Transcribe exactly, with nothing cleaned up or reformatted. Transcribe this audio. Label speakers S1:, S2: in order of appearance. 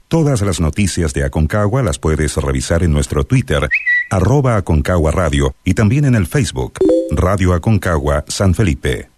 S1: Todas las noticias de Aconcagua las puedes revisar en nuestro Twitter, arroba Aconcagua Radio, y también en el Facebook, Radio Aconcagua San Felipe.